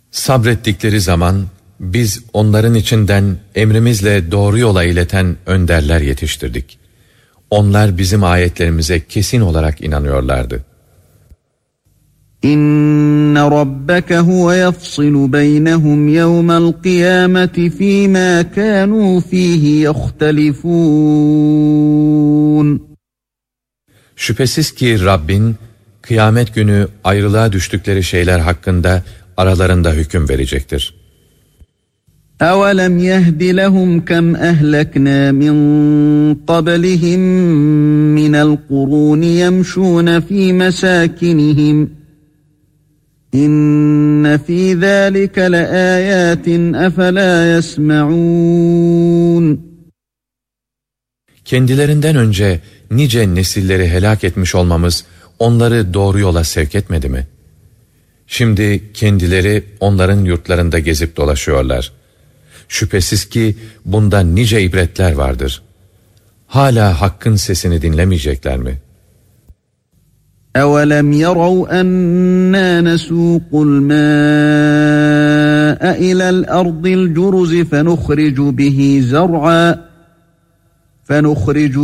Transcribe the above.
Sabrettikleri zaman biz onların içinden emrimizle doğru yola ileten önderler yetiştirdik. Onlar bizim ayetlerimize kesin olarak inanıyorlardı. İnne rabbeke huve yafsilu beynehum yevmel kıyameti fîmâ kânû fîhî yehtelifûn. Şüphesiz ki Rabbin, kıyamet günü ayrılığa düştükleri şeyler hakkında aralarında hüküm verecektir. أَوَلَمْ يَهْدِ لَهُمْ كَمْ أَهْلَكْنَا مِنْ قَبْلِهِمْ مِنَ الْقُرُونِ يَمْشُونَ فِي مَسَاكِنِهِمْ إِنَّ فِي ذَٰلِكَ لَآيَاتٍ أَفَلَا يَسْمَعُونَ. Kendilerinden önce nice nesilleri helak etmiş olmamız onları doğru yola sevk etmedi mi? Şimdi kendileri onların yurtlarında gezip dolaşıyorlar. Şüphesiz ki bunda nice ibretler vardır. Hala hakkın sesini dinlemeyecekler mi? أَوَلَمْ يَرَوْا أَنَّا نَسُوقُ الْمَاءَ إِلَى الْأَرْضِ الْجُرُزِ فَنُخْرِجُ